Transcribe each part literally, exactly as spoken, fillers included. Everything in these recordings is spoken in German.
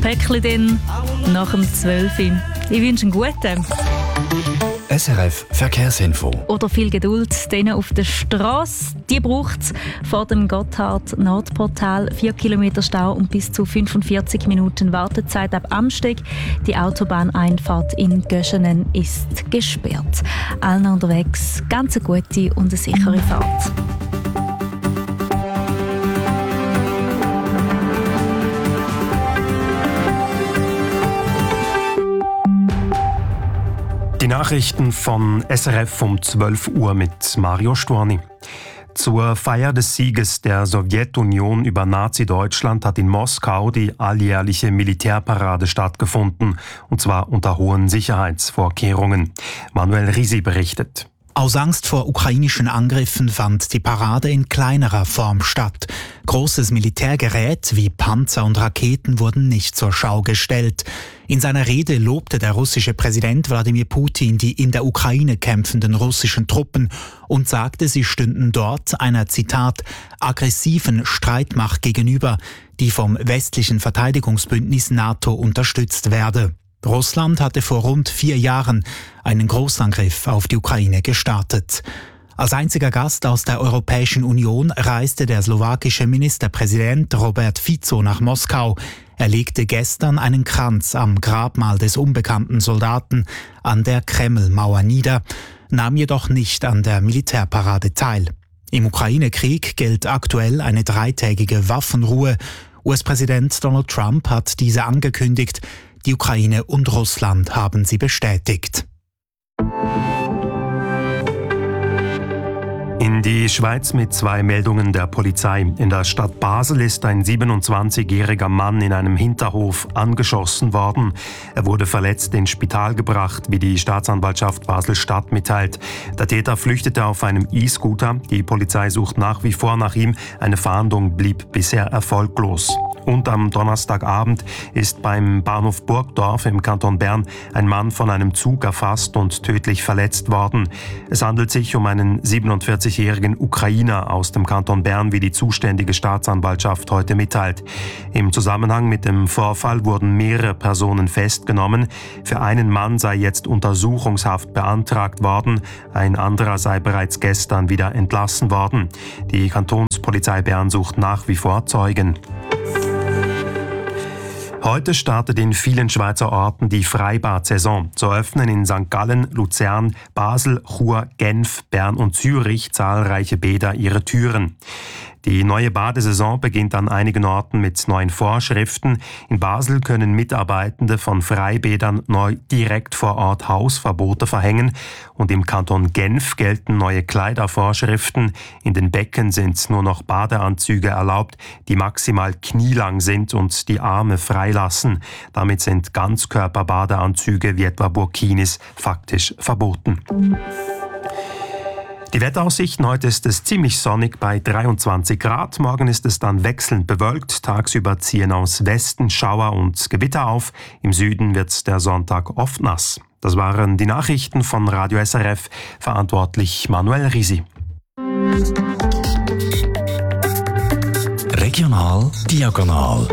Päckchen dann nach dem zwölf Uhr. Ich wünsche einen guten. S R F Verkehrsinfo. Oder viel Geduld denen auf der Straße. Die braucht es vor dem Gotthard-Nordportal. Vier Kilometer Stau und bis zu fünfundvierzig Minuten Wartezeit ab Amsteg. Die Autobahneinfahrt in Göschenen ist gesperrt. Allen unterwegs ganz eine gute und eine sichere Fahrt. Die Nachrichten von S R F um zwölf Uhr mit Mario Storni. Zur Feier des Sieges der Sowjetunion über Nazi-Deutschland hat in Moskau die alljährliche Militärparade stattgefunden, und zwar unter hohen Sicherheitsvorkehrungen. Manuel Risi berichtet. Aus Angst vor ukrainischen Angriffen fand die Parade in kleinerer Form statt. Großes Militärgerät wie Panzer und Raketen wurden nicht zur Schau gestellt. In seiner Rede lobte der russische Präsident Wladimir Putin die in der Ukraine kämpfenden russischen Truppen und sagte, sie stünden dort einer, Zitat, aggressiven Streitmacht gegenüber, die vom westlichen Verteidigungsbündnis NATO unterstützt werde. Russland hatte vor rund vier Jahren einen Großangriff auf die Ukraine gestartet. Als einziger Gast aus der Europäischen Union reiste der slowakische Ministerpräsident Robert Fico nach Moskau. Er legte gestern einen Kranz am Grabmal des unbekannten Soldaten an der Kremlmauer nieder, nahm jedoch nicht an der Militärparade teil. Im Ukraine-Krieg gilt aktuell eine dreitägige Waffenruhe. U S-Präsident Donald Trump hat diese angekündigt. Die Ukraine und Russland haben sie bestätigt. In die Schweiz mit zwei Meldungen der Polizei. In der Stadt Basel ist ein siebenundzwanzigjähriger Mann in einem Hinterhof angeschossen worden. Er wurde verletzt ins Spital gebracht, wie die Staatsanwaltschaft Basel-Stadt mitteilt. Der Täter flüchtete auf einem E-Scooter. Die Polizei sucht nach wie vor nach ihm. Eine Fahndung blieb bisher erfolglos. Und am Donnerstagabend ist beim Bahnhof Burgdorf im Kanton Bern ein Mann von einem Zug erfasst und tödlich verletzt worden. Es handelt sich um einen siebenundvierzigjährigen Ukrainer aus dem Kanton Bern, wie die zuständige Staatsanwaltschaft heute mitteilt. Im Zusammenhang mit dem Vorfall wurden mehrere Personen festgenommen. Für einen Mann sei jetzt Untersuchungshaft beantragt worden, ein anderer sei bereits gestern wieder entlassen worden. Die Kantonspolizei Bern sucht nach wie vor Zeugen. Heute startet in vielen Schweizer Orten die Freibad-Saison. So öffnen in Sankt Gallen, Luzern, Basel, Chur, Genf, Bern und Zürich zahlreiche Bäder ihre Türen. Die neue Badesaison beginnt an einigen Orten mit neuen Vorschriften. In Basel können Mitarbeitende von Freibädern neu direkt vor Ort Hausverbote verhängen. Und im Kanton Genf gelten neue Kleidervorschriften. In den Becken sind nur noch Badeanzüge erlaubt, die maximal knielang sind und die Arme freilassen. Damit sind Ganzkörperbadeanzüge wie etwa Burkinis faktisch verboten. Die Wetteraussichten: Heute ist es ziemlich sonnig bei dreiundzwanzig Grad. Morgen ist es dann wechselnd bewölkt. Tagsüber ziehen aus Westen Schauer und Gewitter auf. Im Süden wird der Sonntag oft nass. Das waren die Nachrichten von Radio S R F. Verantwortlich Manuel Risi. Regional Diagonal.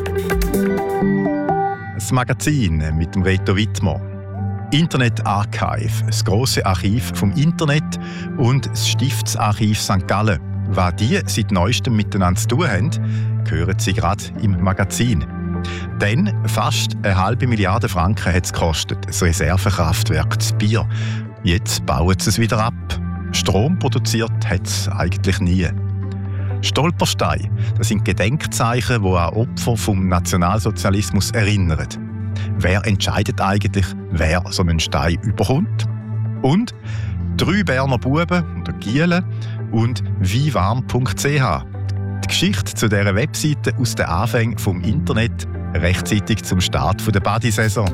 Das Magazin mit dem Reto Wittmer. Internet Archive, das grosse Archiv vom Internet, und das Stiftsarchiv Sankt Gallen. Was die seit Neuestem miteinander zu tun haben, hören Sie gerade im Magazin. Denn fast eine halbe Milliarde Franken hat es gekostet, das Reservekraftwerk zu Bier. Jetzt bauen sie es wieder ab. Strom produziert hat es eigentlich nie. Stolpersteine, das sind Gedenkzeichen, die an Opfer vom Nationalsozialismus erinnern. Wer entscheidet eigentlich, wer so einen Stein überkommt? Und drei Berner Buben oder Gielen und wiewarm punkt c h. Die Geschichte zu dieser Webseite aus den Anfängen vom Internet, rechtzeitig zum Start der Badesaison.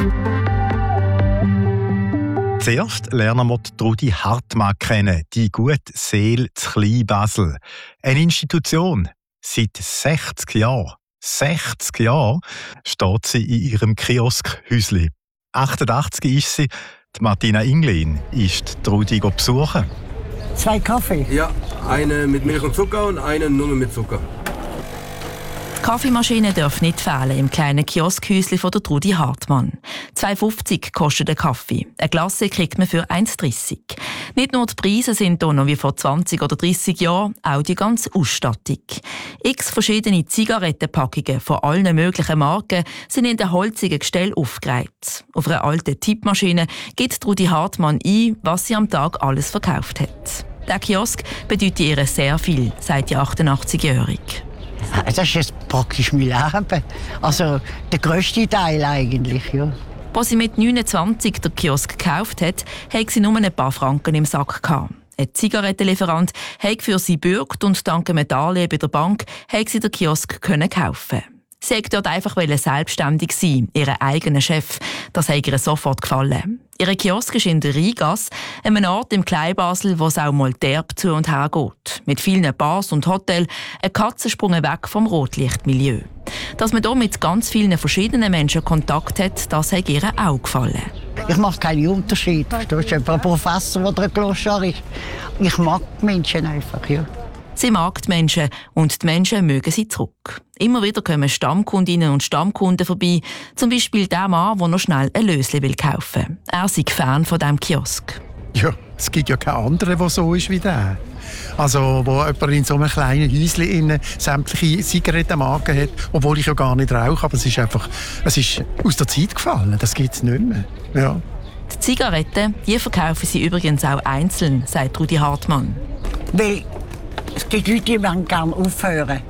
Zuerst lernen wir Trudi Hartmann kennen, die gute Seele zu Kleinbasel. Eine Institution, seit sechzig Jahren. sechzig Jahre steht sie in ihrem Kioskhäusli. achtundachtzig ist sie. Die Martina Inglin ist Trudi besuchen. Zwei Kaffee? Ja, eine mit Milch und Zucker und eine nur mit Zucker. Die Kaffeemaschine darf nicht fehlen im kleinen Kioskhäuschen von der Trudi Hartmann. zwei fünfzig kostet der Kaffee. Eine Glasse kriegt man für eins dreissig. Nicht nur die Preise sind hier noch wie vor zwanzig oder dreissig Jahren, auch die ganze Ausstattung. X verschiedene Zigarettenpackungen von allen möglichen Marken sind in den holzigen Gestell aufgereiht. Auf einer alten Tippmaschine gibt Trudi Hartmann ein, was sie am Tag alles verkauft hat. Der Kiosk bedeutet ihr sehr viel, sagt die achtundachtzigjährige. Das ist praktisch mein Leben. Also der grösste Teil eigentlich, ja. Als sie mit neunundzwanzig den Kiosk gekauft hat, hatte sie nur ein paar Franken im Sack gehabt. Ein Zigarettenlieferant hat für sie gebürgt und dank einem Darlehen bei der Bank hat sie den Kiosk kaufen. Sie wollte dort einfach selbstständig sein, ihren eigenen Chef. Das hat ihr sofort gefallen. Ihr Kiosk ist in der Rheingasse, einem Ort im Kleinbasel, wo es auch mal derb zu und her geht. Mit vielen Bars und Hotels, ein Katzensprung weg vom Rotlichtmilieu. Dass man hier mit ganz vielen verschiedenen Menschen Kontakt hat, das hat ihr auch gefallen. Ich mache keinen Unterschied. Du bist ein Professor oder ein Gloschar ist. Ich mag die Menschen einfach, ja. Sie mag die Menschen und die Menschen mögen sie zurück. Immer wieder kommen Stammkundinnen und Stammkunden vorbei, zum Beispiel der Mann, der noch schnell ein Lösli will kaufen. Er ist Fan von diesem Kiosk. Ja, es gibt ja keinen anderen, der so ist wie der. Also, wo jemand in so einem kleinen Häuschen sämtliche Zigarettenmarken hat, obwohl ich ja gar nicht rauche, aber es ist einfach, es ist aus der Zeit gefallen, das gibt es nicht mehr. Ja. Die Zigaretten, die verkaufen sie übrigens auch einzeln, sagt Trudi Hartmann. Weil es gibt Leute, die wollen gerne aufhören.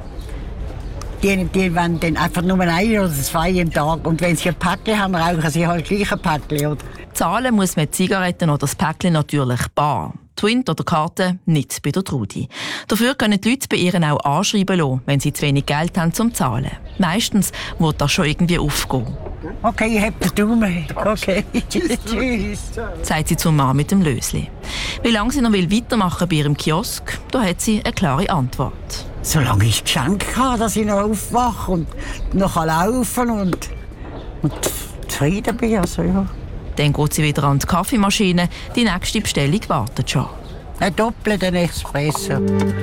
Die, die wollen dann einfach nur ein oder zwei im Tag. Und wenn sie ein Päckchen haben, rauchen sie halt gleich ein Päckchen. Zahlen muss man die Zigaretten oder das Päckchen natürlich bar. Twint oder Karte nicht bei der Trudi. Dafür können die Leute bei ihr auch anschreiben lassen, wenn sie zu wenig Geld haben zum Zahlen. Meistens wird das schon irgendwie aufgehen. Okay, ich hab den Daumen. Okay, tschüss. Sagt sie zum Mann mit dem Lösli. Wie lange sie noch weitermachen bei ihrem Kiosk, da hat sie eine klare Antwort. Solange ich Geschenk habe, dass ich noch aufwache und noch laufen kann und, und zufrieden bin. Also, ja. Dann geht sie wieder an die Kaffeemaschine. Die nächste Bestellung wartet schon. Ein doppelter Espresso.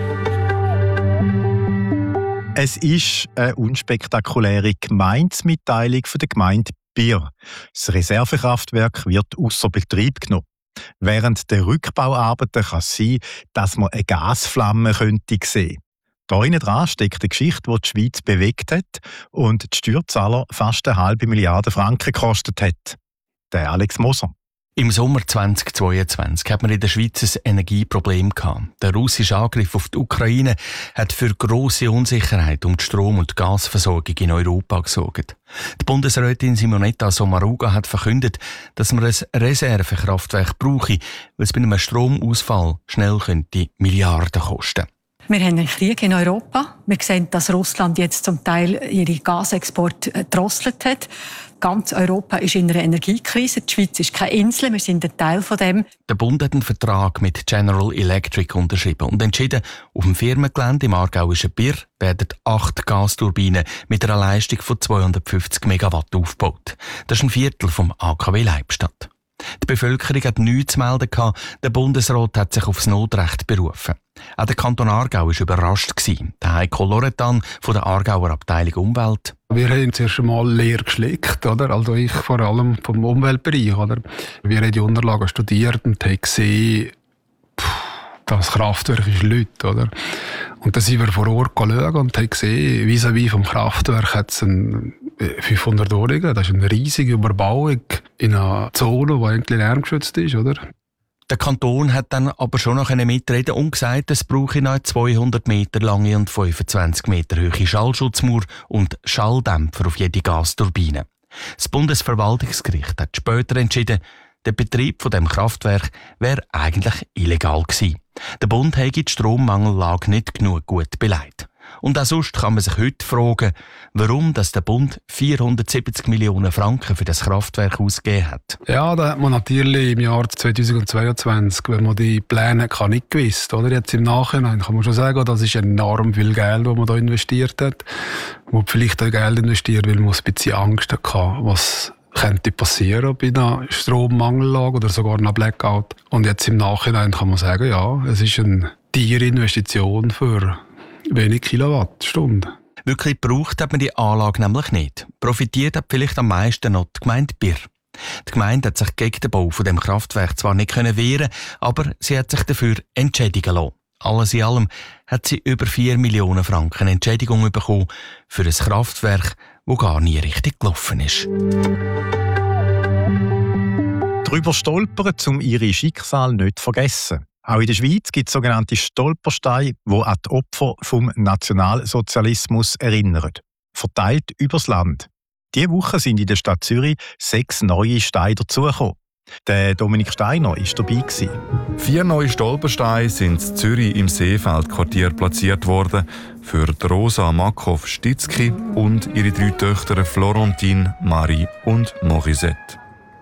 Es ist eine unspektakuläre Gemeindemitteilung von der Gemeinde Bier. Das Reservekraftwerk wird ausser Betrieb genommen. Während der Rückbauarbeiten kann es sein, dass man eine Gasflamme könnte sehen. Da innen dran steckt eine Geschichte, die die Schweiz bewegt hat und die Steuerzahler fast eine halbe Milliarde Franken gekostet hat. Der Alex Moser. Im Sommer zweitausendzweiundzwanzig hat man in der Schweiz ein Energieproblem gehabt. Der russische Angriff auf die Ukraine hat für grosse Unsicherheit um die Strom- und Gasversorgung in Europa gesorgt. Die Bundesrätin Simonetta Sommaruga hat verkündet, dass man ein Reservekraftwerk brauche, weil es bei einem Stromausfall schnell könnte Milliarden kosten. Wir haben einen Krieg in Europa. Wir sehen, dass Russland jetzt zum Teil ihre Gasexporte gedrosselt hat. Ganz Europa ist in einer Energiekrise. Die Schweiz ist keine Insel, wir sind ein Teil von dem. Der Bund hat einen Vertrag mit General Electric unterschrieben und entschieden, auf dem Firmengelände im aargauischen Bier werden acht Gasturbinen mit einer Leistung von zweihundertfünfzig Megawatt aufgebaut. Das ist ein Viertel vom A K W Leibstadt. Die Bevölkerung hat nichts zu melden gehabt. Der Bundesrat hat sich aufs Notrecht berufen. Auch der Kanton Aargau war überrascht. Der Heiko Loretan von der Aargauer Abteilung Umwelt. Wir haben zuerst einmal leer geschleckt, oder? Also ich vor allem vom Umweltbereich. Oder? Wir haben die Unterlagen studiert und haben gesehen, pff, das Kraftwerk ist Leute, oder? Und dann sind wir vor Ort schauen und haben gesehen, vis-à-vis vom Kraftwerk hat es einen fünfhundert-Jährigen. Das ist eine riesige Überbauung in einer Zone, die eigentlich lärmgeschützt ist, oder? Der Kanton hat dann aber schon noch mitreden und gesagt, es brauche noch eine zweihundert Meter lange und fünfundzwanzig Meter hohe Schallschutzmauer und Schalldämpfer auf jede Gasturbine. Das Bundesverwaltungsgericht hat später entschieden, der Betrieb von dem Kraftwerk wäre eigentlich illegal gewesen. Der Bund habe die Strommangellage nicht genug gut beleidigt. Und auch sonst kann man sich heute fragen, warum dass der Bund vierhundertsiebzig Millionen Franken für das Kraftwerk ausgegeben hat. Ja, da hat man natürlich im Jahr zweitausendzweiundzwanzig, wenn man die Pläne kann, nicht gewusst. Oder? Jetzt im Nachhinein kann man schon sagen, das ist enorm viel Geld, das man da investiert hat. Man hat vielleicht auch Geld investiert, weil man ein bisschen Angst hatte, was könnte passieren bei einer Strommangellage oder sogar einer Blackout. Und jetzt im Nachhinein kann man sagen, ja, es ist eine teure Investition für wenig Kilowattstunden. Wirklich gebraucht hat man die Anlage nämlich nicht. Profitiert hat vielleicht am meisten noch die Gemeinde Birr. Die Gemeinde hat sich gegen den Bau von dem Kraftwerk zwar nicht wehren, aber sie hat sich dafür entschädigen lassen. Alles in allem hat sie über vier Millionen Franken Entschädigung bekommen für ein Kraftwerk, das gar nie richtig gelaufen ist. Drüber stolpern, um ihre Schicksal nicht zu vergessen. Auch in der Schweiz gibt es sogenannte Stolpersteine, die an die Opfer vom Nationalsozialismus erinnern. Verteilt übers Land. Diese Woche sind in der Stadt Zürich sechs neue Steine dazugekommen. Der Dominik Steiner war dabei. Vier neue Stolpersteine sind in Zürich im Seefeldquartier platziert worden für Rosa Makov-Stitzky und ihre drei Töchter Florentine, Marie und Morisette.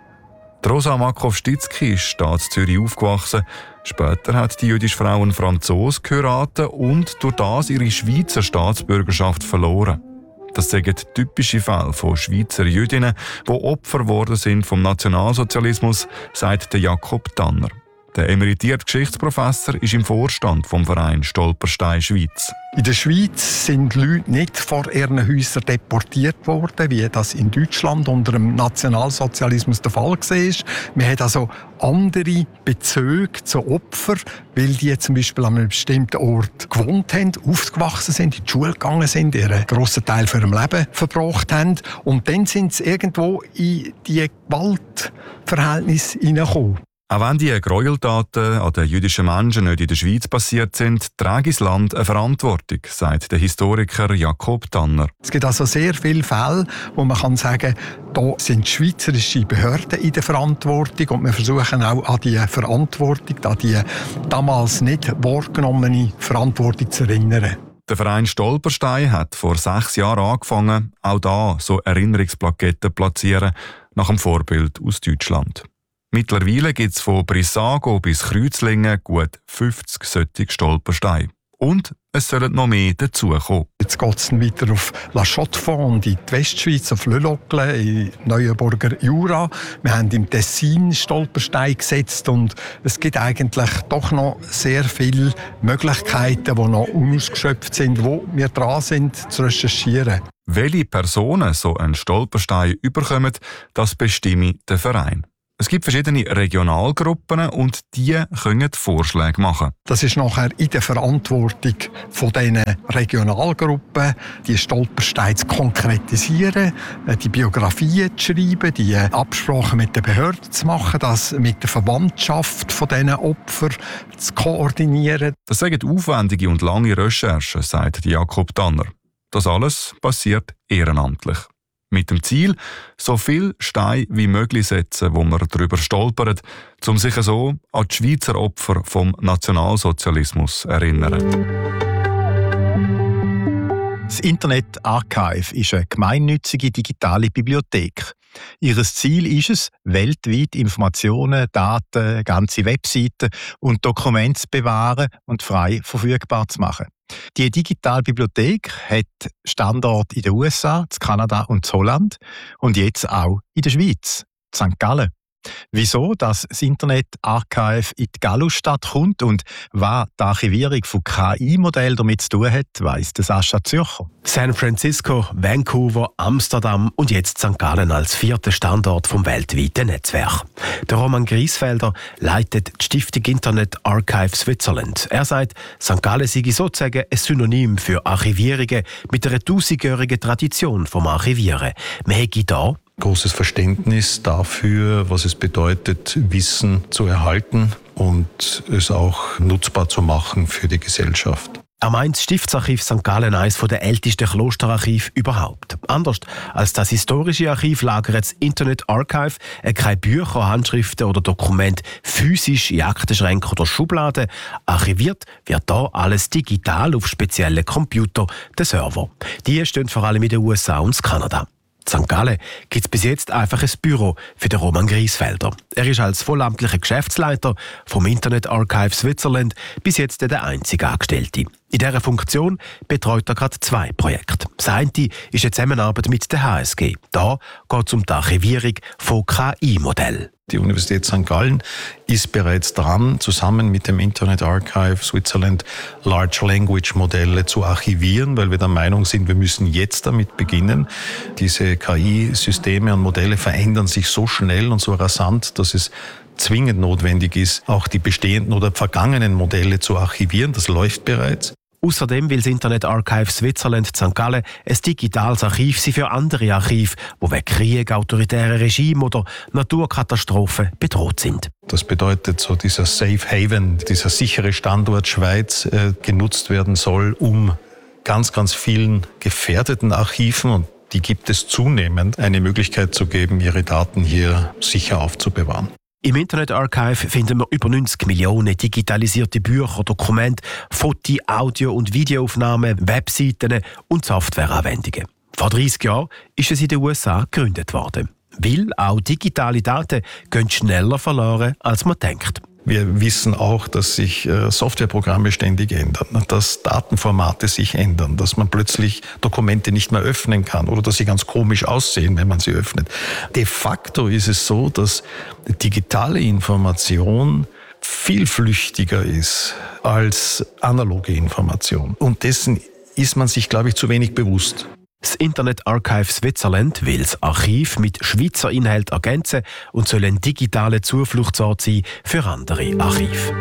Rosa Makov-Stitzky ist in Zürich aufgewachsen. Später hat die jüdische Frau einen Franzosen geheiratet und durch das ihre Schweizer Staatsbürgerschaft verloren. Das sind typische Fälle von Schweizer Jüdinnen, die Opfer geworden sind vom Nationalsozialismus, sagt Jakob Tanner. Der emeritierte Geschichtsprofessor ist im Vorstand vom Verein Stolperstein Schweiz. In der Schweiz sind Leute nicht vor ihren Häusern deportiert worden, wie das in Deutschland unter dem Nationalsozialismus der Fall war. Man hat also andere Bezüge zu Opfern, weil die zum Beispiel an einem bestimmten Ort gewohnt haben, aufgewachsen sind, in die Schule gegangen sind, ihren grossen Teil für ihr Leben verbracht haben. Und dann sind sie irgendwo in die Gewaltverhältnisse hineingekommen. Auch wenn die Gräueltaten an den jüdischen Menschen nicht in der Schweiz passiert sind, trägt das Land eine Verantwortung, sagt der Historiker Jakob Tanner. Es gibt also sehr viele Fälle, wo man kann sagen, da sind schweizerische Behörden in der Verantwortung und wir versuchen auch an die Verantwortung, an die damals nicht wahrgenommene Verantwortung zu erinnern. Der Verein Stolperstein hat vor sechs Jahren angefangen, auch da so Erinnerungsplaketten zu platzieren, nach dem Vorbild aus Deutschland. Mittlerweile gibt es von Brissago bis Kreuzlingen gut fünfzig solche Stolpersteine. Und es sollen noch mehr dazukommen. Jetzt geht es weiter auf La Chaux-de-Fonds, in die Westschweiz, auf Le Locle, in Neuenburger Jura. Wir haben im Tessin Stolpersteine gesetzt und es gibt eigentlich doch noch sehr viele Möglichkeiten, die noch unausgeschöpft sind, wo wir dran sind, zu recherchieren. Welche Personen so einen Stolperstein überkommen, das bestimme der Verein. Es gibt verschiedene Regionalgruppen und die können Vorschläge machen. Das ist nachher in der Verantwortung von diesen Regionalgruppen, die Stolpersteine zu konkretisieren, die Biografien zu schreiben, die Absprachen mit den Behörden zu machen, das mit der Verwandtschaft von diesen Opfern zu koordinieren. Das sind aufwendige und lange Recherchen, sagt Jakob Tanner. Das alles passiert ehrenamtlich. Mit dem Ziel, so viel Steine wie möglich setzen, wo man darüber stolpert, um sich so an die Schweizer Opfer vom Nationalsozialismus zu erinnern. Das Internet Archive ist eine gemeinnützige digitale Bibliothek. Ihr Ziel ist es, weltweit Informationen, Daten, ganze Webseiten und Dokumente zu bewahren und frei verfügbar zu machen. Die Digitalbibliothek hat Standorte in den U S A, in Kanada und in Holland und jetzt auch in der Schweiz, in Sankt Gallen. Wieso das Internet Archive in die Gallusstadt kommt und was die Archivierung von K I-Modellen damit zu tun hat, weiss der Sascha Zürcher. San Francisco, Vancouver, Amsterdam und jetzt Sankt Gallen als vierter Standort vom weltweiten Netzwerk. Der Roman Griesfelder leitet die Stiftung Internet Archive Switzerland. Er sagt, Sankt Gallen sei sozusagen ein Synonym für Archivierungen mit einer tausendjährigen Tradition vom Archivieren. Man hätte da großes Verständnis dafür, was es bedeutet, Wissen zu erhalten und es auch nutzbar zu machen für die Gesellschaft. Er meint, das Stiftsarchiv Sankt Gallen eines der ältesten Klosterarchive überhaupt. Anders als das historische Archiv lagert das Internet Archive keine Bücher, Handschriften oder Dokumente physisch in Aktenschränken oder Schubladen. Archiviert wird da alles digital auf speziellen Computer, den Server. Die stehen vor allem in den U S A und Kanada. In Sankt Gallen gibt es bis jetzt einfach ein Büro für den Roman Griesfelder. Er ist als vollamtlicher Geschäftsleiter vom Internet Archive Switzerland bis jetzt der einzige Angestellte. In dieser Funktion betreut er gerade zwei Projekte. Das eine ist eine Zusammenarbeit mit der H S G. Da geht es um die Archivierung von K I-Modellen. Die Universität Sankt Gallen ist bereits dran, zusammen mit dem Internet Archive Switzerland Large Language Modelle zu archivieren, weil wir der Meinung sind, wir müssen jetzt damit beginnen. Diese K I-Systeme und Modelle verändern sich so schnell und so rasant, dass es zwingend notwendig ist, auch die bestehenden oder vergangenen Modelle zu archivieren. Das läuft bereits. Außerdem will das Internet Archive Switzerland Sankt Gallen ein digitales Archiv sein für andere Archive, die wegen Krieg, autoritären Regime oder Naturkatastrophen bedroht sind. Das bedeutet, so dieser Safe Haven, dieser sichere Standort Schweiz äh, genutzt werden soll, um ganz, ganz vielen gefährdeten Archiven, und die gibt es zunehmend, eine Möglichkeit zu geben, ihre Daten hier sicher aufzubewahren. Im Internet Archive finden wir über neunzig Millionen digitalisierte Bücher, Dokumente, Foto-, Audio- und Videoaufnahmen, Webseiten und Softwareanwendungen. Vor dreißig Jahren ist es in den U S A gegründet worden. Weil auch digitale Daten gehen schneller verloren, als man denkt. Wir wissen auch, dass sich äh, Softwareprogramme ständig ändern, dass Datenformate sich ändern, dass man plötzlich Dokumente nicht mehr öffnen kann oder dass sie ganz komisch aussehen, wenn man sie öffnet. De facto ist es so, dass digitale Information viel flüchtiger ist als analoge Information. Und dessen ist man sich, glaube ich, zu wenig bewusst. Das Internet Archive Switzerland will das Archiv mit Schweizer Inhalten ergänzen und soll ein digitaler Zufluchtsort sein für andere Archive.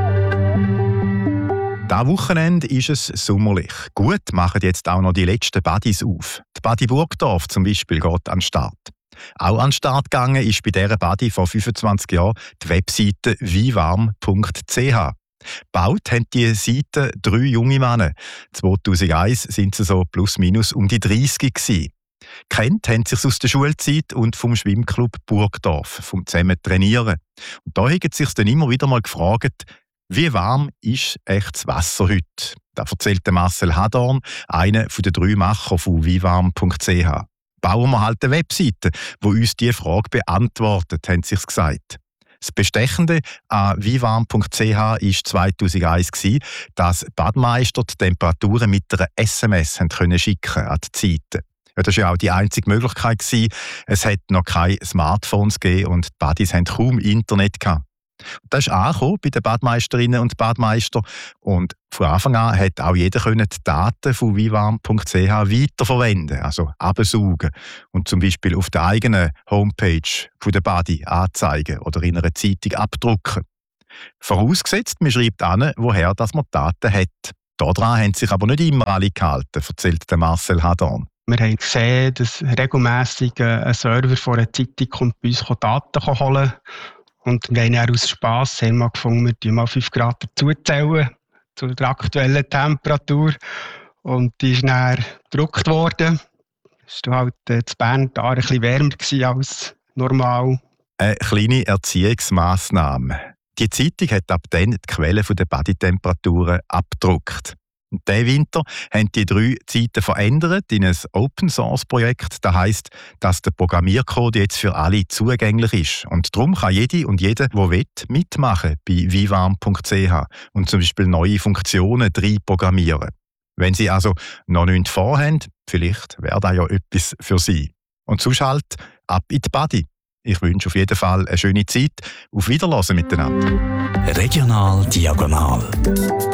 Dieses Wochenende ist es sommerlich. Gut machen jetzt auch noch die letzten Badis auf. Die Badi Burgdorf zum Beispiel geht an den Start. Auch an den Start gegangen ist bei dieser Badi vor fünfundzwanzig Jahren die Webseite wiwarm punkt c h. Gebaut haben diese Seite drei junge Männer. zweitausendeins sind sie so plus minus um die dreißig gewesen. Kennt haben sie sich aus der Schulzeit und vom Schwimmclub Burgdorf, vom zusammen Trainieren. Und da haben sie sich dann immer wieder mal gefragt, wie warm ist echt das Wasser heute? Das erzählt Marcel Hadorn, einer der drei Macher von wiwarm punkt c h. Bauen wir halt eine Webseite, die uns diese Frage beantwortet, haben sie sich gesagt. Das Bestechende an wiwarm punkt c h war zweitausendeins, dass Badmeister die Temperaturen mit einer S M S können schicken an die Zeiten. Ja, das war ja auch die einzige Möglichkeit. Es hat noch keine Smartphones gegeben und die Badis hatten kaum Internet gehabt. Das ist angekommen bei den Badmeisterinnen und Badmeistern. Und von Anfang an hat auch jeder die Daten von wiwarm punkt c h weiterverwenden, also absaugen und zum Beispiel auf der eigenen Homepage von der Badi anzeigen oder in einer Zeitung abdrucken. Vorausgesetzt, man schreibt an, woher das man Daten hat. Daran haben sich aber nicht immer alle gehalten, erzählt Marcel Hadorn. Wir haben gesehen, dass regelmässig ein Server von einer Zeitung kommt, bei uns Daten holen kann. Und wir haben dann aus Spass haben wir gefunden, wir mal fünf Grad dazuzählen zu der aktuellen Temperatur. Und die ist dann gedruckt worden. Es war halt in Bern da ein bisschen wärmer als normal. Eine kleine Erziehungsmassnahme. Die Zeitung hat ab dann die Quelle der Bodytemperaturen abgedruckt. Und diesen Winter haben die drei Zeiten verändert in ein Open-Source-Projekt. Das heisst, dass der Programmiercode jetzt für alle zugänglich ist. Und darum kann jede und jeder, der will, mitmachen bei wiwarm punkt c h und zum Beispiel neue Funktionen reinprogrammieren. Wenn Sie also noch nichts vorhaben, vielleicht wäre das ja etwas für Sie. Und sonst halt ab in die Badi. Ich wünsche auf jeden Fall eine schöne Zeit. Auf Wiederhören miteinander. Regional Diagonal.